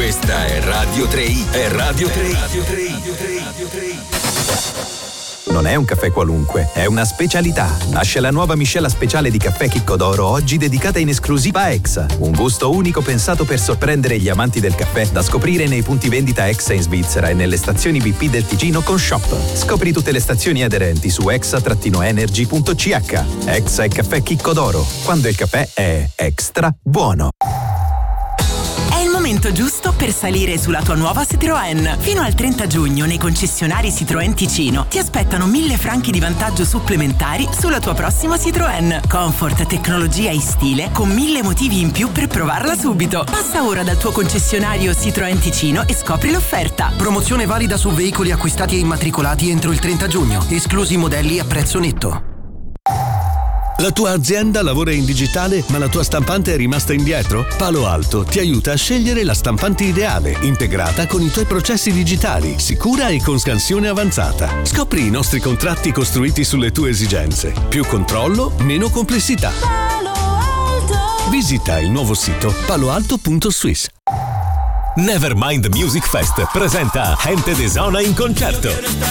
Questa è Radio 3i. È Radio 3i. Non è un caffè qualunque, è una specialità. Nasce la nuova miscela speciale di caffè Chicco d'Oro, oggi dedicata in esclusiva a Exa. Un gusto unico pensato per sorprendere gli amanti del caffè, da scoprire nei punti vendita Exa in Svizzera e nelle stazioni BP del Ticino con Shop. Scopri tutte le stazioni aderenti su exa-energy.ch. Exa è caffè Chicco d'Oro, quando il caffè è extra buono. È il momento giusto per salire sulla tua nuova Citroën. Fino al 30 giugno nei concessionari Citroën Ticino ti aspettano 1.000 franchi di vantaggio supplementari sulla tua prossima Citroën. Comfort, tecnologia e stile con 1.000 motivi in più per provarla subito. Passa ora dal tuo concessionario Citroën Ticino e scopri l'offerta. Promozione valida su veicoli acquistati e immatricolati entro il 30 giugno, esclusi modelli a prezzo netto. La tua azienda lavora in digitale, ma la tua stampante è rimasta indietro? Palo Alto ti aiuta a scegliere la stampante ideale, integrata con i tuoi processi digitali, sicura e con scansione avanzata. Scopri i nostri contratti costruiti sulle tue esigenze. Più controllo, meno complessità. Palo Alto. Visita il nuovo sito paloalto.swiss. Nevermind Music Fest presenta Gente de Zona in concerto.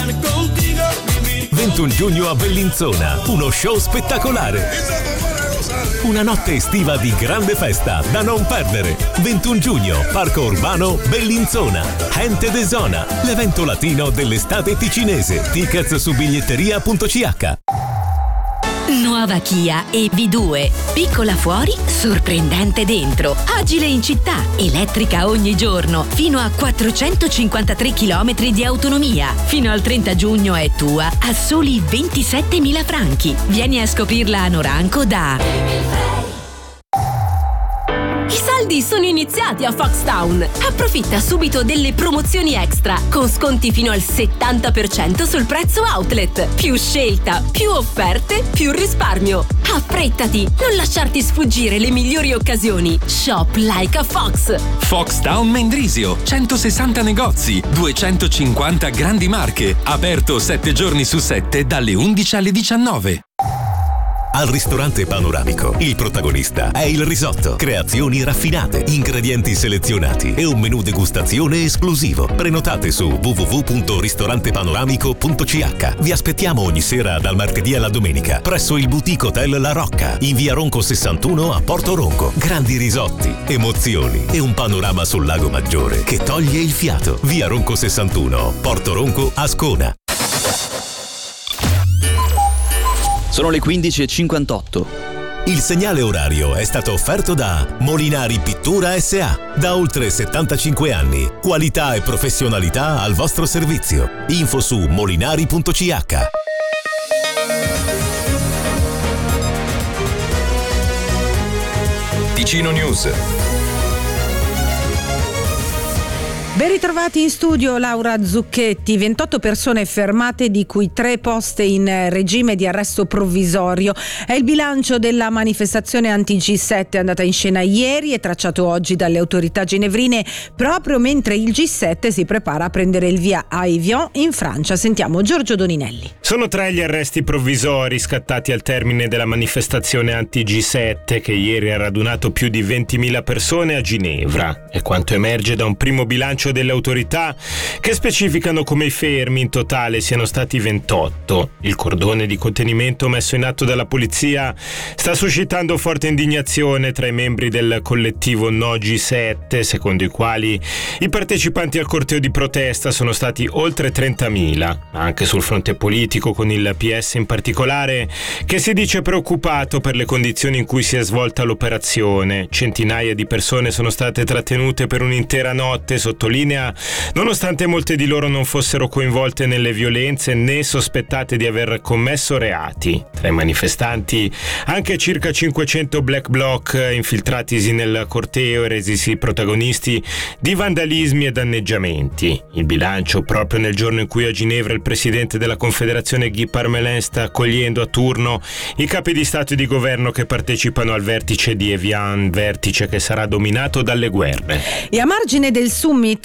21 giugno a Bellinzona, uno show spettacolare. Una notte estiva di grande festa da non perdere. 21 giugno, Parco Urbano Bellinzona. Gente de Zona, l'evento latino dell'estate ticinese. Tickets su biglietteria.ch. Nuova Kia EV2. Piccola fuori, sorprendente dentro. Agile in città, elettrica ogni giorno. Fino a 453 km di autonomia. Fino al 30 giugno è tua a soli 27.000 franchi. Vieni a scoprirla a Noranco da... I saldi sono iniziati a Foxtown. Approfitta subito delle promozioni extra con sconti fino al 70% sul prezzo outlet. Più scelta, più offerte, più risparmio. Affrettati, non lasciarti sfuggire le migliori occasioni. Shop like a Fox. Foxtown Mendrisio, 160 negozi, 250 grandi marche. Aperto 7 giorni su 7 dalle 11 alle 19. Al ristorante Panoramico, il protagonista è il risotto. Creazioni raffinate, ingredienti selezionati e un menù degustazione esclusivo. Prenotate su www.ristorantepanoramico.ch. Vi aspettiamo ogni sera dal martedì alla domenica presso il Boutique Hotel La Rocca, in via Ronco 61 a Porto Ronco. Grandi risotti, emozioni e un panorama sul Lago Maggiore che toglie il fiato. Via Ronco 61, Porto Ronco, Ascona. Sono le 15:58. Il segnale orario è stato offerto da Molinari Pittura S.A. Da oltre 75 anni. Qualità e professionalità al vostro servizio. Info su molinari.ch. Ticino News. Ben ritrovati in studio Laura Zucchetti. 28 persone fermate, di cui 3 poste in regime di arresto provvisorio. È il bilancio della manifestazione anti-G7 andata in scena ieri e tracciato oggi dalle autorità ginevrine, proprio mentre il G7 si prepara a prendere il via a Evian in Francia. Sentiamo Giorgio Doninelli. Sono 3 gli arresti provvisori scattati al termine della manifestazione anti-G7 che ieri ha radunato più di 20.000 persone a Ginevra. È quanto emerge da un primo bilancio delle autorità che specificano come i fermi in totale siano stati 28. Il cordone di contenimento messo in atto dalla polizia sta suscitando forte indignazione tra i membri del collettivo No G7, secondo i quali i partecipanti al corteo di protesta sono stati oltre 30.000. Anche sul fronte politico, con il PS in particolare, che si dice preoccupato per le condizioni in cui si è svolta l'operazione. Centinaia di persone sono state trattenute per un'intera notte, sottolinea, nonostante molte di loro non fossero coinvolte nelle violenze né sospettate di aver commesso reati. Tra i manifestanti anche circa 500 black bloc infiltratisi nel corteo e resisi protagonisti di vandalismi e danneggiamenti. Il bilancio, proprio nel giorno in cui a Ginevra il presidente della Confederazione Guy Parmelin sta accogliendo a turno i capi di Stato e di governo che partecipano al vertice di Evian, vertice che sarà dominato dalle guerre. E a margine del summit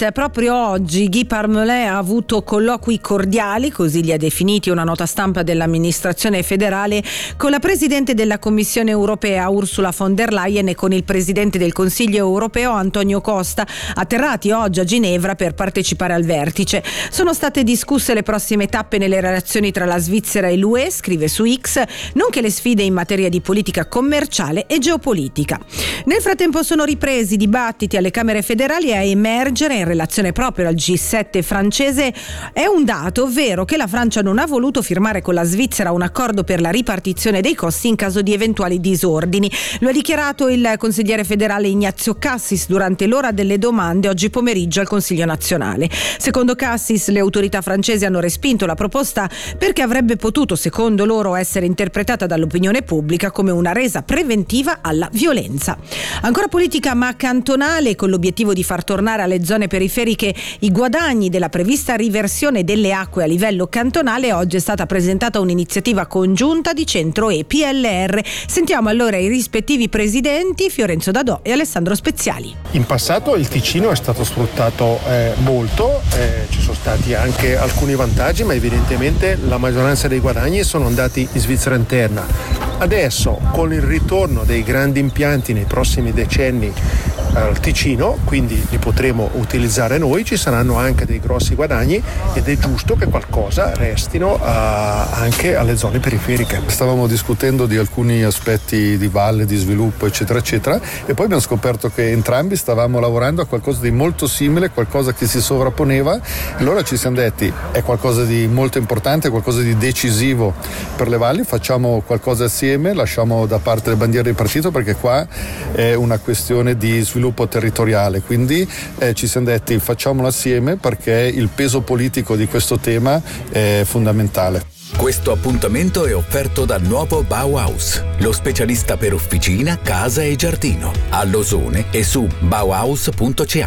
Brexit. Proprio oggi Guy Parmelin ha avuto colloqui cordiali, così li ha definiti una nota stampa dell'amministrazione federale, con la Presidente della Commissione europea Ursula von der Leyen e con il Presidente del Consiglio europeo Antonio Costa, atterrati oggi a Ginevra per partecipare al vertice. Sono state discusse le prossime tappe nelle relazioni tra la Svizzera e l'UE, scrive su X, nonché le sfide in materia di politica commerciale e geopolitica. Nel frattempo sono ripresi dibattiti alle Camere federali e a emergere in relazione proprio al G7 francese è un dato, ovvero che la Francia non ha voluto firmare con la Svizzera un accordo per la ripartizione dei costi in caso di eventuali disordini. Lo ha dichiarato il consigliere federale Ignazio Cassis durante l'ora delle domande oggi pomeriggio al Consiglio nazionale. Secondo Cassis, le autorità francesi hanno respinto la proposta perché avrebbe potuto, secondo loro, essere interpretata dall'opinione pubblica come una resa preventiva alla violenza. Ancora politica ma cantonale, con l'obiettivo di far tornare alle zone periferiche i guadagni della prevista riversione delle acque a livello cantonale, oggi è stata presentata un'iniziativa congiunta di Centro e PLR. Sentiamo allora i rispettivi presidenti Fiorenzo Dadò e Alessandro Speziali. In passato il Ticino è stato sfruttato molto, ci sono stati anche alcuni vantaggi, ma evidentemente la maggioranza dei guadagni sono andati in Svizzera interna. Adesso, con il ritorno dei grandi impianti nei prossimi decenni al Ticino, quindi li potremo utilizzare noi, ci saranno anche dei grossi guadagni ed è giusto che qualcosa restino anche alle zone periferiche. Stavamo discutendo di alcuni aspetti di valle, di sviluppo, eccetera eccetera, e poi abbiamo scoperto che entrambi stavamo lavorando a qualcosa di molto simile, qualcosa che si sovrapponeva. Allora ci siamo detti è qualcosa di molto importante, qualcosa di decisivo per le valli, facciamo qualcosa assieme, lasciamo da parte le bandiere di partito, perché qua è una questione di sviluppo territoriale, quindi ci siamo detti facciamolo assieme perché il peso politico di questo tema è fondamentale. Questo appuntamento è offerto dal nuovo Bauhaus, lo specialista per officina, casa e giardino, a Losone e su bauhaus.ch.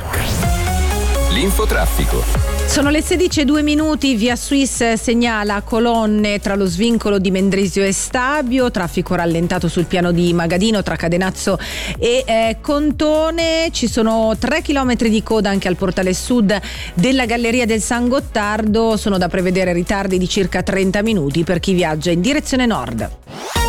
L'infotraffico. Sono le 16:02, Via Swiss segnala colonne tra lo svincolo di Mendrisio e Stabio, traffico rallentato sul piano di Magadino tra Cadenazzo e Contone, ci sono 3 chilometri di coda anche al portale sud della Galleria del San Gottardo, sono da prevedere ritardi di circa 30 minuti per chi viaggia in direzione nord.